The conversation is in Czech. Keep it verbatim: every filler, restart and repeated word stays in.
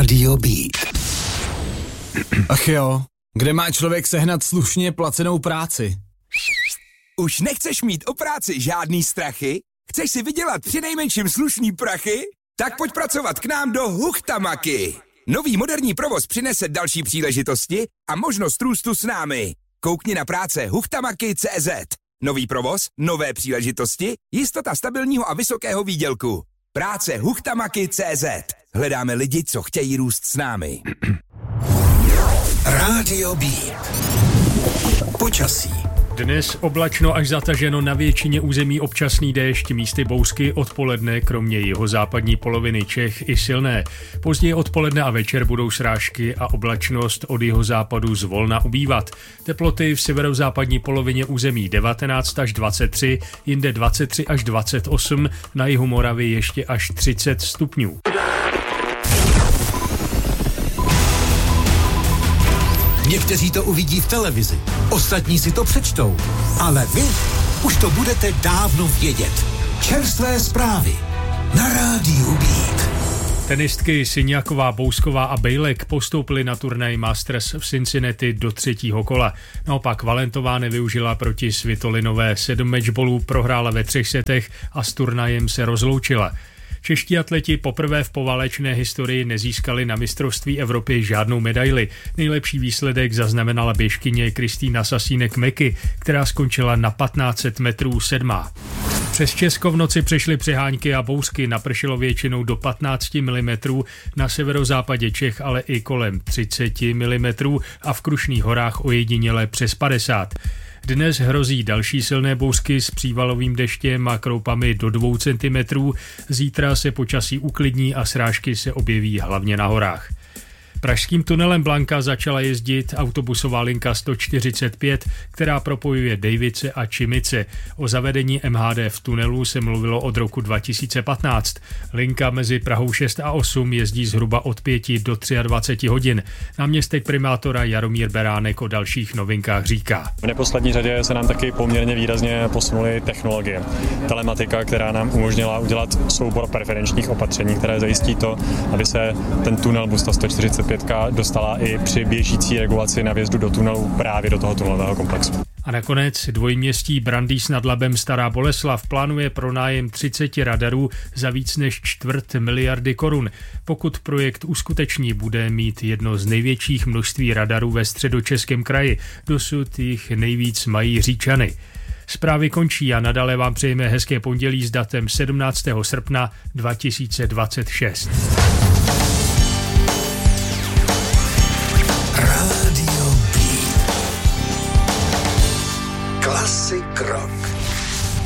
Rádio Beat. Ach jo, kde má člověk sehnat slušně placenou práci? Už nechceš mít o práci žádný strachy? Chceš si vydělat přinejmenším slušný prachy? Tak pojď pracovat k nám do Huchtamaky. Nový moderní provoz přinese další příležitosti a možnost růstu s námi. Koukni na práce huchtamaky tečka cé zet. Nový provoz, nové příležitosti, jistota stabilního a vysokého výdělku. Práce huchtamaky tečka cé zet. Hledáme lidi, co chtějí růst s námi. Rádio Beat. Počasí. Dnes oblačno až zataženo, na většině území občasný déšť, místy bouřky, odpoledne kromě jihozápadní poloviny Čech i silné. Později odpoledne a večer budou srážky a oblačnost od jihozápadu zvolna ubývat. Teploty v severozápadní polovině území devatenáct až dvacet tři, jinde dvacet tři až dvacet osm, na jihu Moravy ještě až třicet stupňů. Někteří to uvidí v televizi, ostatní si to přečtou, ale vy už to budete dávno vědět. Čerstvé zprávy na Rádiu Beat. Tenistky Syňáková, Bousková a Bejlek postoupily na turnaj Masters v Cincinnati do třetího kola. Naopak Valentová nevyužila proti Svitolinové, sedm matchballů prohrála ve třech setech a s turnajem se rozloučila. Čeští atleti poprvé v poválečné historii nezískali na mistrovství Evropy žádnou medaili. Nejlepší výsledek zaznamenala běžkyně Kristýna Sasínek-Meky, která skončila na patnáct set metrů sedmá. Přes Česko v noci přešly přehánky a bouřky, napršelo většinou do patnáct milimetrů, na severozápadě Čech ale i kolem třicet milimetrů a v Krušných horách ojediněle přes padesát. Dnes hrozí další silné bouřky s přívalovým deštěm a kroupami do dvou centimetrů. Zítra se počasí uklidní a srážky se objeví hlavně na horách. Pražským tunelem Blanka začala jezdit autobusová linka sto čtyřicet pět, která propojuje Dejvice a Čimice. O zavedení M H D v tunelu se mluvilo od roku dva tisíce patnáct. Linka mezi Prahou šest a osm jezdí zhruba od pěti do dvaceti tří hodin. Náměstek primátora Jaromír Beránek o dalších novinkách říká. V neposlední řadě se nám taky poměrně výrazně posunuly technologie. Telematika, která nám umožnila udělat soubor preferenčních opatření, které zajistí to, aby se ten tunel Busta sto čtyřicet pět dostala i při běžící regulaci na vjezdu do tunelu právě do toho tunelového komplexu. A nakonec dvojměstí Brandýs nad Labem Stará Boleslav plánuje pronájem třicet radarů za víc než čtvrt miliardy korun. Pokud projekt uskuteční, bude mít jedno z největších množství radarů ve Středočeském kraji. Dosud jich nejvíc mají Říčany. Zprávy končí a nadále vám přejeme hezké pondělí s datem sedmnáctého srpna dva tisíce dvacet šest. Rádio Beat. Klasik rock.